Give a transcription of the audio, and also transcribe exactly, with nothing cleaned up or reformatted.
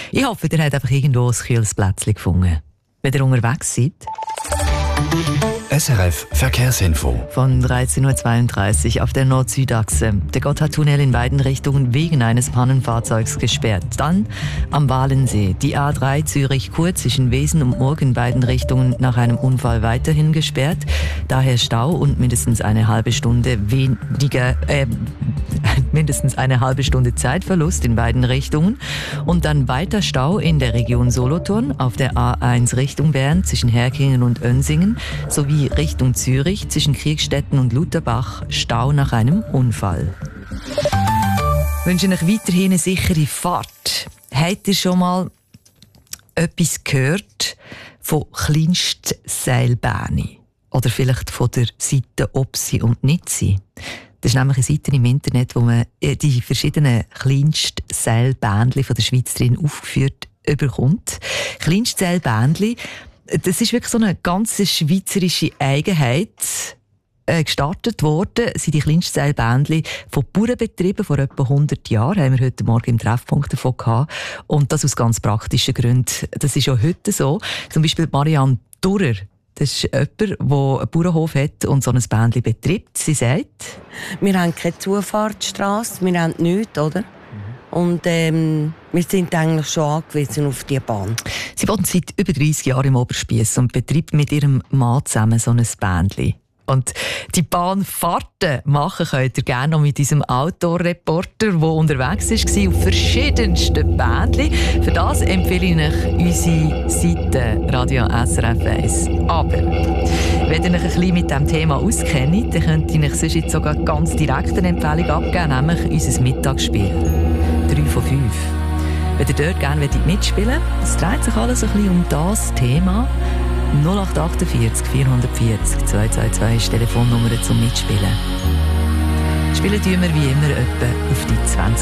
Ich hoffe, ihr habt einfach irgendwo ein kühles Plätzchen gefunden. Wenn ihr unterwegs seid. S R F Verkehrsinfo. Von dreizehn Uhr zweiunddreißig auf der Nord-Süd-Achse. Der Gotthardtunnel in beiden Richtungen wegen eines Pannenfahrzeugs gesperrt. Dann am Walensee. Die A drei Zürich-Chur zwischen Wesen und Murg in beiden Richtungen nach einem Unfall weiterhin gesperrt. Daher Stau und mindestens eine halbe Stunde weniger, äh, mindestens eine halbe Stunde Zeitverlust in beiden Richtungen. Und dann weiter Stau in der Region Solothurn auf der A eins Richtung Bern zwischen Herkingen und Önsingen sowie Richtung Zürich zwischen Kriegstetten und Lutherbach Stau nach einem Unfall. Ich wünsche euch weiterhin eine sichere Fahrt. Habt ihr schon mal etwas gehört von Kleinstseilbahnen? Oder vielleicht von der Seite ob sie und nicht sie? Das ist nämlich eine Seite im Internet, wo man die verschiedenen Kleinstseilbähnchen von der Schweiz drin aufgeführt bekommt. Kleinstseilbähnchen, das ist wirklich so eine ganz schweizerische Eigenheit. Äh, gestartet worden sind die Kleinstseilbähnchen von Bauernbetrieben vor etwa hundert Jahren. Haben wir heute Morgen im Treffpunkt davon gehabt. Und das aus ganz praktischen Gründen. Das ist auch heute so. Zum Beispiel Marianne Durer. Das ist jemand, der einen Bauernhof hat und so ein Bähnchen betreibt. Sie sagt: Wir haben keine Zufahrtsstrasse, wir haben nichts, oder? Und ähm, wir sind eigentlich schon angewiesen auf diese Bahn. Sie wohnt seit über dreissig Jahren im Oberspiess und betreibt mit ihrem Mann zusammen so ein Bähnchen. Und die Bahnfahrten machen könnt ihr gerne noch mit unserem Outdoor-Reporter, der unterwegs war auf verschiedensten Bähnchen. Für das empfehle ich euch unsere Seite Radio S R F eins. Aber wenn ihr euch ein bisschen mit diesem Thema auskennt, dann könnt ihr euch sonst jetzt sogar ganz direkt eine Empfehlung abgeben, nämlich unser Mittagsspiel. drei von fünf. Wenn ihr dort gerne mitspielen wollt, es dreht sich alles ein bisschen um das Thema. null acht vier acht vierhundertvierzig zweihundertzweiundzwanzig ist die Telefonnummer zum Mitspielen. Spielen tun wir wie immer etwa auf die zwanzig